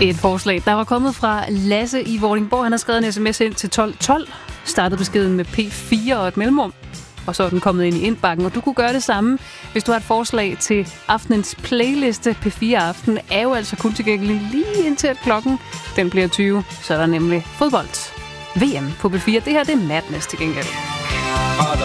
Et forslag, der var kommet fra Lasse i Vordingborg. Han har skrevet en sms ind til 1212, startede beskeden med P4 og et mellemrum, og så er den kommet ind i indbakken. Og du kunne gøre det samme, hvis du har et forslag til aftenens playliste. P4 Aften er jo altså kun tilgængelig lige indtil at klokken den bliver 20. Så er der nemlig fodbold. VM på P4. Det her, det er Madness til gengæld.